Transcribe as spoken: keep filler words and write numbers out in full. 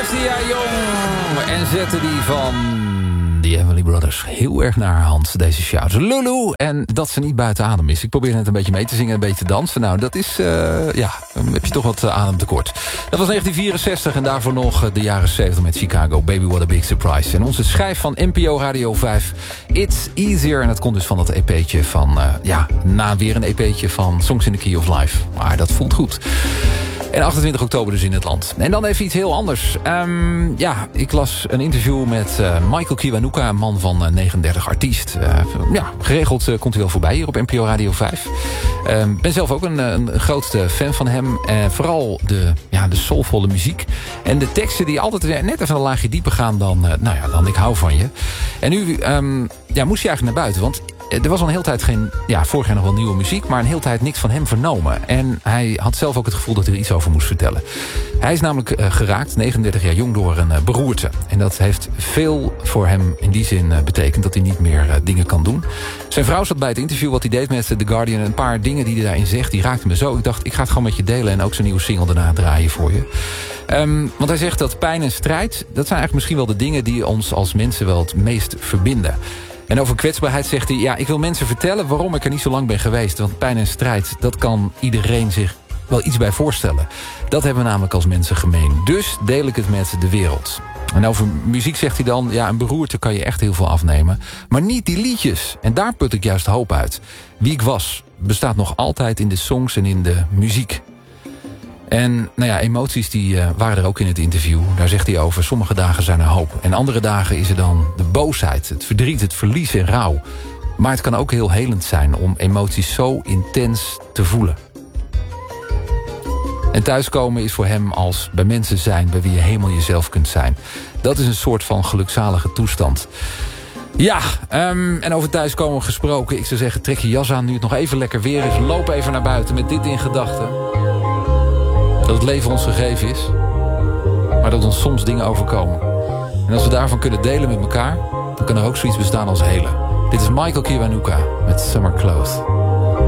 Sia Jong. En zette die van de Everly Brothers heel erg naar haar hand, deze shout. Lulu. En dat ze niet buiten adem is. Ik probeer net een beetje mee te zingen, een beetje te dansen. Nou, dat is, uh, ja, dan heb je toch wat uh, ademtekort. Dat was negentien vierenzestig en daarvoor nog uh, de jaren zeventig met Chicago. Baby, what a big surprise. En onze schijf van N P O Radio vijf, It's Easier. En dat komt dus van dat E P'tje van, uh, ja, na weer een E P'tje van Songs in the Key of Life. Maar dat voelt goed. En achtentwintig oktober dus in het land. En dan even iets heel anders. Um, ja, ik las een interview met uh, Michael Kiwanuka, een man van uh, negenendertig, artiest. Uh, ja, geregeld uh, komt hij wel voorbij hier op N P O Radio vijf. Ik um, ben zelf ook een, een grootste fan van hem. Uh, vooral de, ja, de soulvolle muziek. En de teksten die altijd net even een laagje dieper gaan dan, uh, nou ja, dan Ik hou van je. En nu um, ja, moest hij eigenlijk naar buiten, want er was al een hele tijd geen, ja, vorig jaar nog wel nieuwe muziek, maar een hele tijd niks van hem vernomen. En hij had zelf ook het gevoel dat hij er iets over moest vertellen. Hij is namelijk uh, geraakt, negenendertig jaar jong, door een uh, beroerte. En dat heeft veel voor hem in die zin uh, betekend dat hij niet meer uh, dingen kan doen. Zijn vrouw zat bij het interview wat hij deed met The Guardian. Een paar dingen die hij daarin zegt, die raakten me zo. Ik dacht, ik ga het gewoon met je delen en ook zijn nieuwe single daarna draaien voor je. Um, want hij zegt dat pijn en strijd, dat zijn eigenlijk misschien wel de dingen die ons als mensen wel het meest verbinden. En over kwetsbaarheid zegt hij, ja, ik wil mensen vertellen waarom ik er niet zo lang ben geweest. Want pijn en strijd, dat kan iedereen zich wel iets bij voorstellen. Dat hebben we namelijk als mensen gemeen. Dus deel ik het met de wereld. En over muziek zegt hij dan, ja, een beroerte kan je echt heel veel afnemen. Maar niet die liedjes. En daar put ik juist hoop uit. Wie ik was, bestaat nog altijd in de songs en in de muziek. En nou ja, emoties die uh, waren er ook in het interview. Daar zegt hij over, sommige dagen zijn er hoop. En andere dagen is er dan de boosheid, het verdriet, het verlies en rouw. Maar het kan ook heel helend zijn om emoties zo intens te voelen. En thuiskomen is voor hem als bij mensen zijn bij wie je helemaal jezelf kunt zijn. Dat is een soort van gelukzalige toestand. Ja, um, en over thuiskomen gesproken. Ik zou zeggen, trek je jas aan nu het nog even lekker weer is. Loop even naar buiten met dit in gedachten. Dat het leven ons gegeven is. Maar dat ons soms dingen overkomen. En als we daarvan kunnen delen met elkaar, dan kan er ook zoiets bestaan als helen. Dit is Michael Kiwanuka met Summer Clothes.